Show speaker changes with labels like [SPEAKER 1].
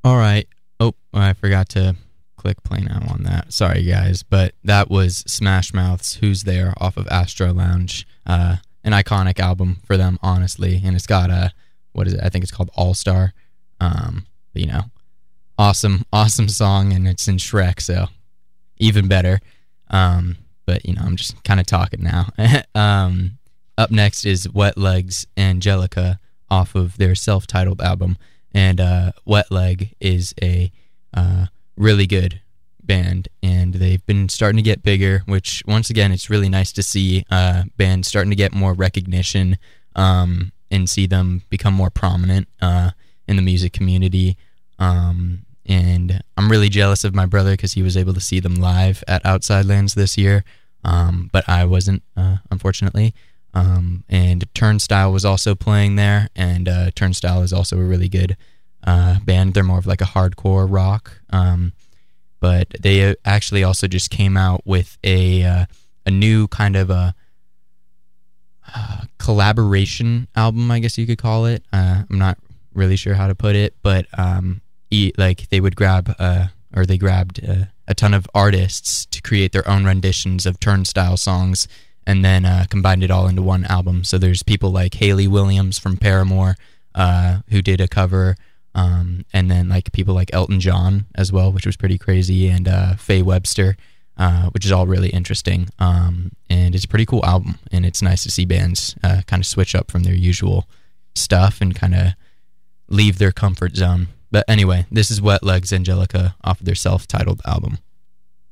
[SPEAKER 1] All right. Oh, I forgot to click play now on that. Sorry, guys. But that was Smash Mouth's Who's There off of Astro Lounge. An iconic album for them, honestly. And it's got what is it? I think it's called All Star. But, you know, awesome song, and it's in Shrek, so even better. But, you know, I'm just kind of talking now. Up next is Wet Leg's Angelica off of their self-titled album. And Wet Leg is a really good band, and they've been starting to get bigger, which, once again, it's really nice to see bands starting to get more recognition and see them become more prominent in the music community. And I'm really jealous of my brother because he was able to see them live at Outside Lands this year, but I wasn't, unfortunately. And Turnstile was also playing there, and Turnstile is also a really good band. They're more of like a hardcore rock, but they actually also just came out with a new kind of a collaboration album, I guess you could call it. I'm not really sure how to put it, but like they would grab or they grabbed a ton of artists to create their own renditions of Turnstile songs, and then combined it all into one album. So there's people like Hayley Williams from Paramore who did a cover, and then like people like Elton John as well, which was pretty crazy, and Faye Webster, which is all really interesting. And it's a pretty cool album, and it's nice to see bands kind of switch up from their usual stuff and kind of leave their comfort zone. But anyway, this is Wet Leg's Angelica off of their self-titled album.